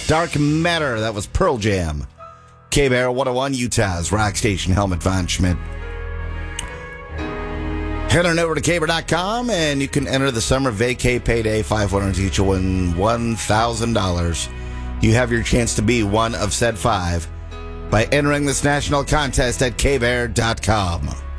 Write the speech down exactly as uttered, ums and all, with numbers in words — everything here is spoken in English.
Dark Matter, that was Pearl Jam. K-Bear one oh one, Utah's rock station. Helmet Von Schmidt. Head on over to K Bear dot com and you can enter the summer vacay payday. Five winners each will win one thousand dollars. You have your chance to be one of said five by entering this national contest at K Bear dot com.